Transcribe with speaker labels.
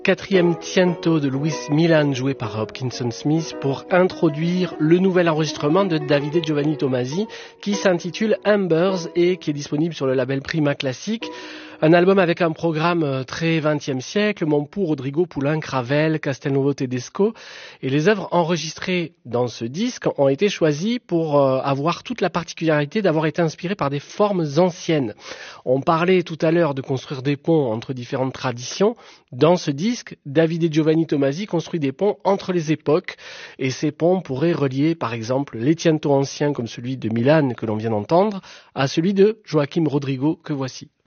Speaker 1: Quatrième tiento de Luis Milan joué par Hopkinson Smith pour introduire le nouvel enregistrement de Davide Giovanni Tomasi qui s'intitule Embers et qui est disponible sur le label Prima Classic. Un album avec un programme très 20e siècle, Montpou, Rodrigo, Poulenc, Ravel, Castelnuovo Tedesco. Et les œuvres enregistrées dans ce disque ont été choisies pour avoir toute la particularité d'avoir été inspirées par des formes anciennes. On parlait tout à l'heure de construire des ponts entre différentes traditions. Dans ce disque, Davide Giovanni Tomasi construit des ponts entre les époques. Et ces ponts pourraient relier, par exemple, les tientos anciens comme celui de Milan que l'on vient d'entendre, à celui de Joaquim Rodrigo que voici.